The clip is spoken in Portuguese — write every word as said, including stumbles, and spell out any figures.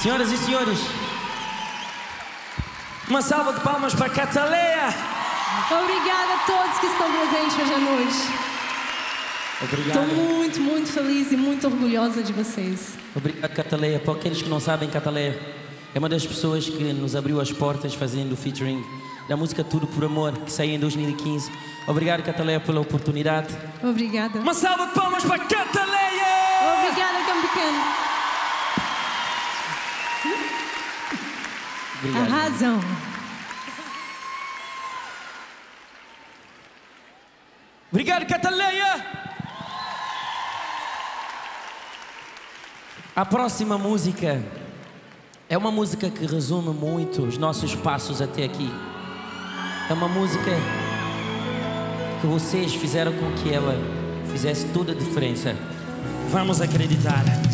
Senhoras e senhores, uma salva de palmas para Cataleia. Obrigada a todos que estão presentes hoje à noite. Obrigado. Estou muito, muito feliz e muito orgulhosa de vocês. Obrigado, Cataleia. Para aqueles que não sabem, Cataleia é uma das pessoas que nos abriu as portas fazendo o featuring da música Tudo por Amor, que saiu em dois mil e quinze. Obrigado, Cataleia, pela oportunidade. Obrigada. Uma salva de palmas para Cataleia! Obrigada, Campo Pequeno. Obrigado. Arrasam. Obrigado, Cataleia! A próxima música é uma música que resume muito os nossos passos até aqui. É uma música que vocês fizeram com que ela fizesse toda a diferença. Vamos acreditar.